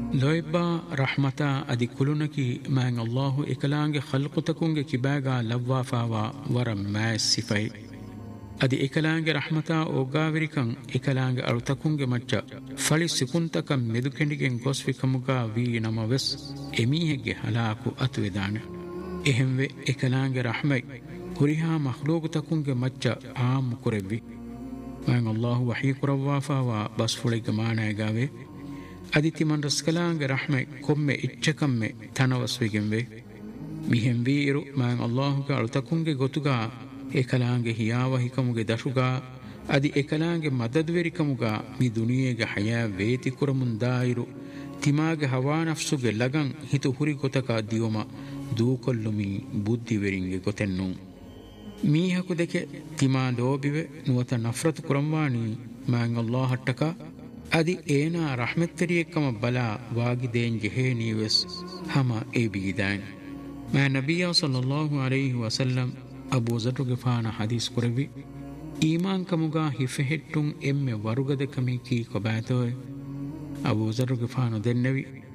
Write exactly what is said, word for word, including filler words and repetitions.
ಲೊಯ್ಬಾ ರಹ್ಮತಾ ಅದಿ ಕುಲುನಕಿ ಮ್ಯಾಂಗ್ ಅಲ್ಲಾಹು ಎಕಲಾಂಗೆ ಖಲ್ಕುತಕುಂಗೆ ಕಿಬಾಗ ಲವ್ವಾಫಾವಾ ವರ ಮ್ಯಾಸ್ ಸಿಫೈ ಅದಿ ಎಕಲಾಂಗೆ ರಹ್ಮತಾ ಓಗಾವಿರಿಕಂ ಎಕಲಾಂಗೆ ಅಳುತಕುಂಗೆ ಮಚ್ಚ ಫಳಿ ಸಿಕುಂತಕ ಮೆದುಕೆಂಡಿಗೆಂ ಗೊಸ್ವಿಕಮುಗ ವಿ ನಮವೆಸ್ ಎಮೀಹೆಗ್ಗೆ ಹಲಾಕು ಅತುವೆದಾನೆ ಎಹೆಂವೆ ಎಕಲಾಂಗೆ ರಹ್ಮೈ ಹುರಿಹಾ ಮಖ್ಲೂಗುತಕುಂಗೆ ಮಚ್ಚ ಆಮ್ ಕುರೆವ್ವಿ ಮ್ಯಾಂಗ್ ಅಲ್ಲಾಹು ವಹೀ ಕುರವ್ವಾಫಾವಾ ಬಸ್ಫುಳಿಗೆ ಮಾನಾಯಗಾವೆ ಅದಿತಿ ಮನ್ ರಸ್ಕಲಾಂಗೆ ರಹ್ಮೆ ಕೊಮ್ಮೆ ಇಚ್ಚಕಮ್ಮೆ ತನವಸ್ವಿಗೆಂವೆ ಮಿಹೆಂ ವೀರು ಮ್ಯಾಂಗ್ ಅಲ್ಲಾಹುಗೆ ಅಳುತಕುಂಗೆ ಗೊತುಗ ಎಕಲಾಂಗೆ ಹಿಯಾವ ಹಿಕಮುಗೆ ದಶುಗ ಅದಿ ಎಕಲಾಂಗೆ ಮದದ್ವೆರಿಕಮುಗ ಮಿ ದುನಿಯೆಗೆ ಹಯಾ ವೇತಿ ಕುರಮುಂದಾಯಿರು ತಿಮಾಗೆ ಹವಾ ನಫ್ಸುಗೆ ಲಗಂ ಹಿತು ಹುರಿ ಗೊತಕ ದಿವಮ ದೂಕೊಲ್ಲುಮಿ ಬುದ್ಧಿವೆರಿಂಗೆ ಗೊತೆನ್ನು ಮೀಹಕು ದೆಕೆ ತಿಮಾ ಲೋಬಿವೆ ನುವತ ನಫ್ರತು ಕುರಂವಾಣಿ ಮ್ಯಾಂಗ್ ಅಲ್ಲಾಹ್ ಹಟ್ಟಕ ಅದಿ ಏನಾ ರಹ್ಮೆತ್ತರಿಯಕ್ಕಮ ಬಲ ವಾಗಿದೇನ್ ಜೆಹೇ ನೀವೆಸ್ ಹಮ ಎ ಬೀದಾನ್ ಮಾ ನಬಿಯ ಸಲ್ಲಲ್ಲಾಹು ಅಲೈಹಿ ವಸಲ್ಲಂ ಅಬೂ ಝರ್ ಗಿಫಾನ ಹದೀಸ್ ಕುರವಿ ಈಮಾನ್ ಕಮುಗ ಹಿಫೆහෙಟ್ಟುಂ ಎಮ್ಮೆ ವರುಗದ ಕಮಿ ಕೀ ಕೊಬಾತೋಯ್ ಅಬೂ ಝರ್ ಗಿಫಾನ ದೆನ್ನವಿ